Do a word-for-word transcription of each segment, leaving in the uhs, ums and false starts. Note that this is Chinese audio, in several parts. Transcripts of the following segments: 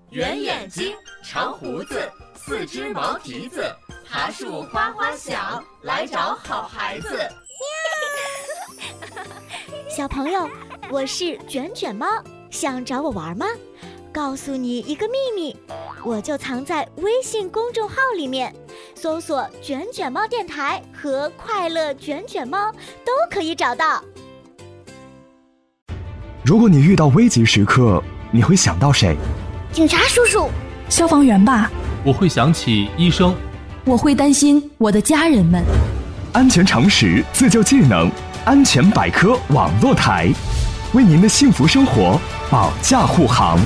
圆眼睛，长胡子，四只毛蹄子，爬树哗哗响，来找好孩子。 小朋友，我是卷卷猫，想找我玩吗？告诉你一个秘密，我就藏在微信公众号里面，搜索卷卷猫电台和快乐卷卷猫都可以找到。 如果你遇到危急时刻，你会想到谁？ 警察叔叔， 消防员吧。 我会想起医生。 我会担心我的家人们。 安全常识，自救技能，安全百科网络台，为您的幸福生活保驾护航。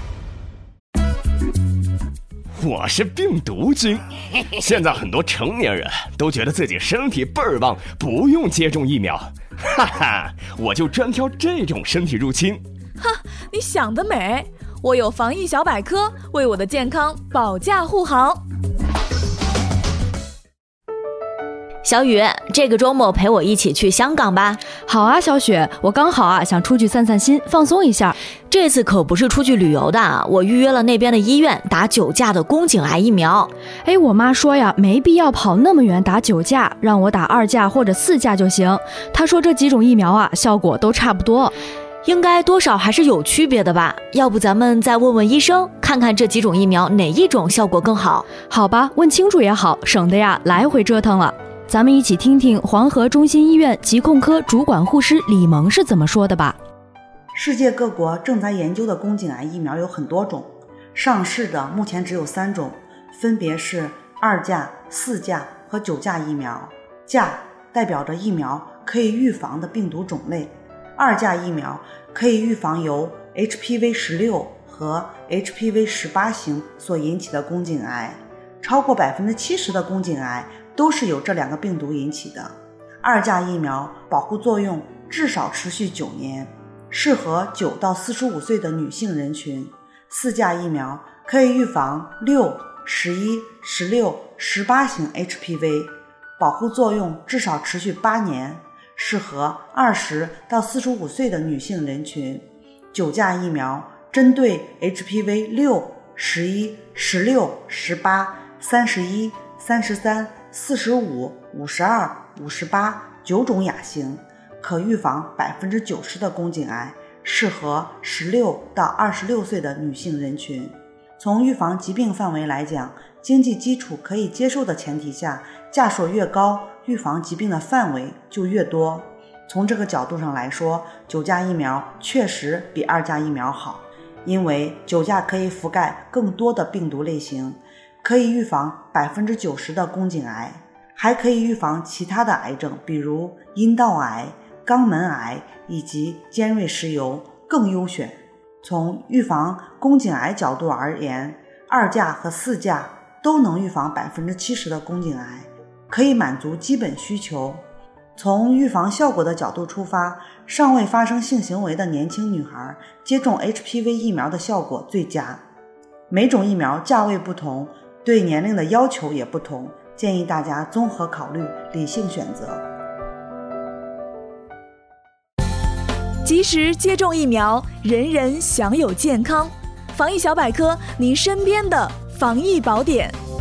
我是病毒君，现在很多成年人都觉得自己身体倍儿棒，不用接种疫苗，哈哈，我就专挑这种身体入侵。 哈，你想得美！我有防疫小百科，为我的健康保驾护航。 小雨，这个周末陪我一起去香港吧。 好啊，小雪，我刚好啊想出去散散心，放松一下。 这次可不是出去旅游的，我预约了那边的医院打九价的宫颈癌疫苗。 哎，我妈说呀，没必要跑那么远打九价，让我打二价或者四价就行。她说这几种疫苗啊，效果都差不多。 应该多少还是有区别的吧？要不咱们再问问医生，看看这几种疫苗哪一种效果更好？ 好吧，问清楚也好，省得呀来回折腾了。咱们一起听听黄河中心医院疾控科主管护师李萌是怎么说的吧。 世界各国正在研究的宫颈癌疫苗有很多种，上市的目前只有三种，分别是二价、四价和九价疫苗。价代表着疫苗可以预防的病毒种类，二价疫苗可以预防由 H P V 十六 和 H P V 十八 型所引起的宫颈癌，超过 百分之七十 的宫颈癌都是由这两个病毒引起的。二价疫苗保护作用至少持续九年，适合九到四十五岁的女性人群。四价疫苗可以预防六、十一、十六、十八型 H P V， 保护作用至少持续八年，适合二十到四十五岁的女性人群。九价疫苗针对 H P V 六、十一、十六、十八、三十一、三十三、四十五、五十二、五十八九种亚型，可预防 百分之九十 的宫颈癌，适合十六到二十六岁的女性人群。从预防疾病范围来讲，经济基础可以接受的前提下，价数越高，预防疾病的范围就越多。从这个角度上来说，九价疫苗确实比二价疫苗好，因为九价可以覆盖更多的病毒类型，可以预防 百分之九十 的宫颈癌，还可以预防其他的癌症，比如阴道癌、肛门癌以及尖锐湿疣，更优选。从预防宫颈癌角度而言，二价和四价都能预防 百分之七十 的宫颈癌，可以满足基本需求。从预防效果的角度出发，尚未发生性行为的年轻女孩接种 H P V 疫苗的效果最佳。每种疫苗价位不同，对年龄的要求也不同，建议大家综合考虑，理性选择。 及时接种疫苗，人人享有健康。防疫小百科，您身边的防疫宝典。